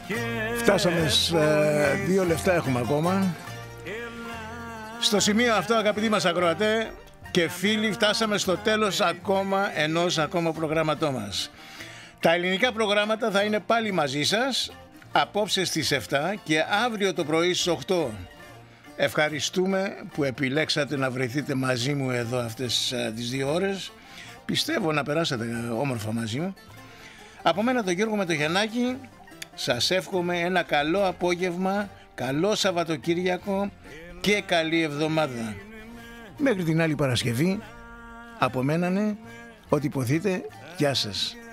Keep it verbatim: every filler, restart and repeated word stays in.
Φτάσαμε σε δύο λεπτά έχουμε ακόμα. Στο σημείο αυτό, αγαπητοί μας ακροατέ και φίλοι, φτάσαμε στο τέλος ακόμα ενός ακόμα προγράμματό μας. Τα ελληνικά προγράμματα θα είναι πάλι μαζί σας απόψε στις επτά και αύριο το πρωί στις οκτώ. Ευχαριστούμε που επιλέξατε να βρεθείτε μαζί μου εδώ αυτές τις δύο ώρες. Πιστεύω να περάσατε όμορφα μαζί μου. Από μένα τον Γιώργο Μετοχιανάκη σας εύχομαι ένα καλό απόγευμα, καλό Σαββατοκύριακο και καλή εβδομάδα. Μέχρι την άλλη Παρασκευή, από μένα ναι, ό,τι υποθείτε, γεια σας.